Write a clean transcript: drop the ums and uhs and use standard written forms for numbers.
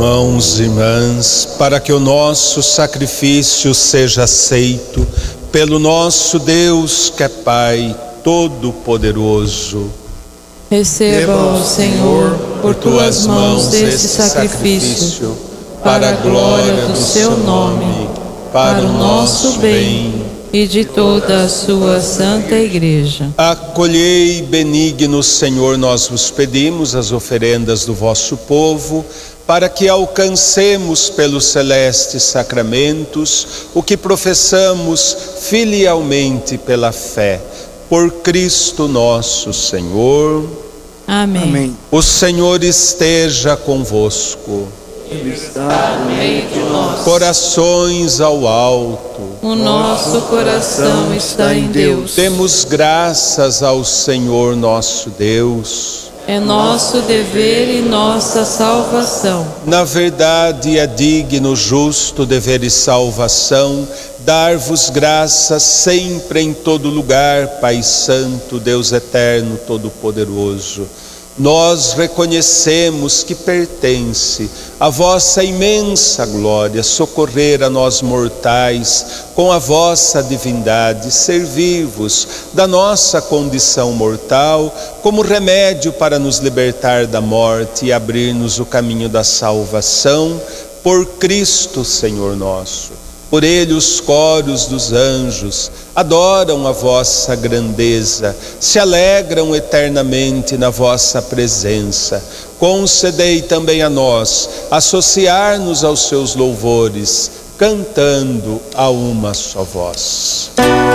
irmãos e irmãs, para que o nosso sacrifício seja aceito pelo nosso Deus, que é Pai Todo-Poderoso. Receba, Senhor, por tuas mãos esse sacrifício, para a glória do seu nome, para o nosso bem e de toda a sua santa Igreja. Acolhei, benigno Senhor, nós vos pedimos as oferendas do vosso povo, para que alcancemos pelos celestes sacramentos o que professamos filialmente pela fé. Por Cristo nosso Senhor. Amém. Amém. O Senhor esteja convosco. Ele está no meio de nós. Corações ao alto. O nosso coração está em Deus. Demos graças ao Senhor nosso Deus. É nosso dever e nossa salvação. Na verdade, é digno, justo, dever e salvação dar-vos graças sempre em todo lugar, Pai Santo, Deus Eterno, Todo-Poderoso. Nós reconhecemos que pertence à vossa imensa glória socorrer a nós mortais com a vossa divindade, servir-vos da nossa condição mortal como remédio para nos libertar da morte e abrir-nos o caminho da salvação por Cristo, Senhor nosso. Por ele os coros dos anjos adoram a vossa grandeza, se alegram eternamente na vossa presença. Concedei também a nós associar-nos aos seus louvores, cantando a uma só voz.